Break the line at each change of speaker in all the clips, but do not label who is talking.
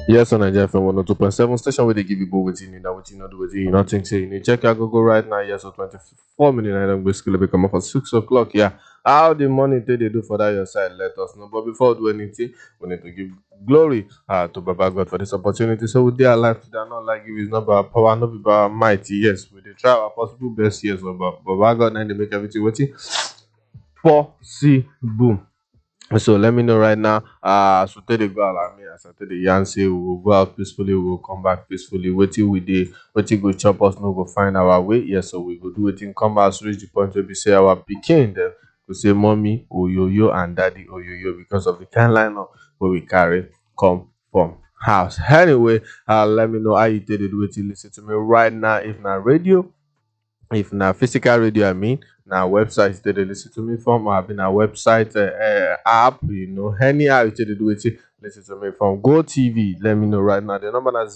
Yes, on Nigeria FM 102.7 station where they give you both what you need and what you not do with it. You not think say you need check your Google right now. Yes, so 24 minutes I don't basically become up at 6 o'clock. Yeah. How the money they do for that your side, let us know. But before we do anything, we need to give glory to Baba God for this opportunity. So we dare alive today, not like if it's not by our power, not by our mighty. Yes, we did try our possible best, yes, but Baba God and they make everything waiting possible. So let me know right now. So tell the girl I mean, as I tell the yarn say we will go out peacefully, we will come back peacefully. Waiting we did, waiting go chop us, no go find our way. Yes, so we go do it in come out, reach the point where we say our picking them. We say mommy, oyoyo, and daddy oyoyo because of the kind line of where we carry come from house. Anyway, let me know how you did it. Waiting, listen to me right now. If not radio, if na physical radio I mean na website they dey listen to me from or been a website app anyhow you take dey do it listen to me from go tv let me know right now the number na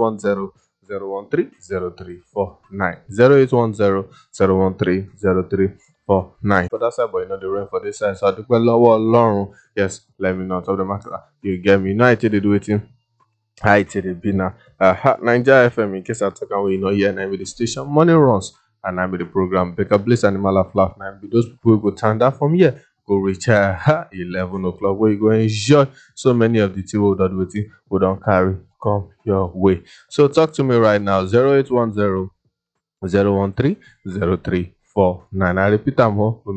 0810 013 0349 0810 013 0349 for that side but you know the rain for this side so I adúpẹ́ lọ́wọ́ Ọlọ́run yes let me know top the matter you get me you know how you take dey do it hi to the bina Nigeria FM in case I talk away you know here na be the station morning runs and I be the program Becca Bliss Animal of Laugh now be those people who go turn that from here go reach 11 o'clock where you go enjoy so many of the people that we don't carry come your way. So talk to me right now 0810 013 0349. I repeat I'm